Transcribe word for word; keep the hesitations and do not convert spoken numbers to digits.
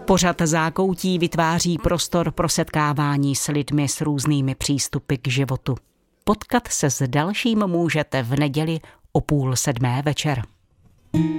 Pořad Zákoutí vytváří prostor pro setkávání s lidmi s různými přístupy k životu. Potkat se s dalším můžete v neděli o půl sedmé večer.